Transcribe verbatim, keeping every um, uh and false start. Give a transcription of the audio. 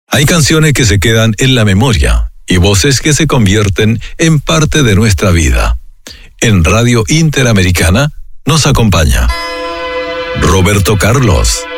Hay canciones que se quedan en la memoria y voces que se convierten en parte de nuestra vida. En Radio Interamericana nos acompaña Roberto Carlos.